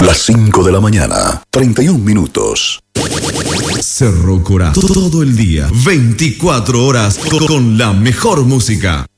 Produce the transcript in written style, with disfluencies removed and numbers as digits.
Las 5 de la mañana, 31 minutos. Cerro Corá. Todo el día, 24 horas con la mejor música.